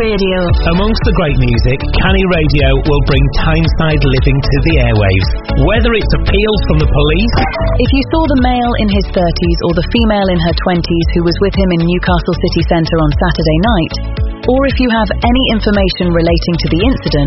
Radio. Amongst the great music, Canny Radio will bring Tyneside living to the airwaves. Whether it's appeals from the police... If you saw the male in his 30s or the female in her 20s who was with him in Newcastle city centre on Saturday night, or if you have any information relating to the incident,